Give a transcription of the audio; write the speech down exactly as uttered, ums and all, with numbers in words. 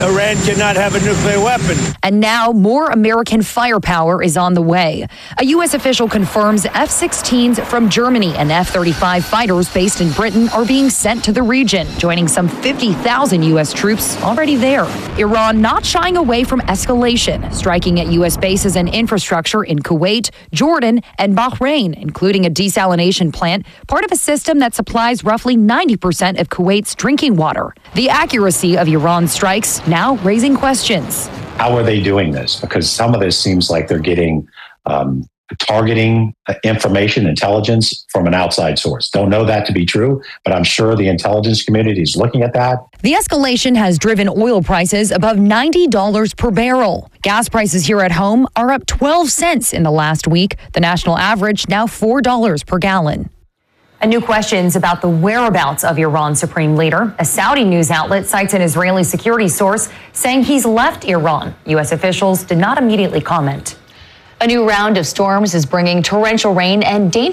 Iran cannot have a nuclear weapon. And now more American firepower is on the way. A U S official confirms F sixteens from Germany and F thirty-five fighters based in Britain are being sent to the region, joining some fifty thousand U S troops already there. Iran not shying away from escalation, striking at U S bases and infrastructure in Kuwait, Jordan, and Bahrain, including a desalination plant, part of a system that supplies roughly ninety percent of Kuwait's drinking water. The accuracy of Iran's strikes now raising questions. How are they doing this? Because some of this seems like they're getting um, targeting information, intelligence from an outside source. Don't know that to be true, but I'm sure the intelligence community is looking at that. The escalation has driven oil prices above ninety dollars per barrel. Gas prices here at home are up twelve cents in the last week. The national average now four dollars per gallon. And new questions about the whereabouts of Iran's supreme leader. A Saudi news outlet cites an Israeli security source saying he's left Iran. U S officials did not immediately comment. A new round of storms is bringing torrential rain and dangerous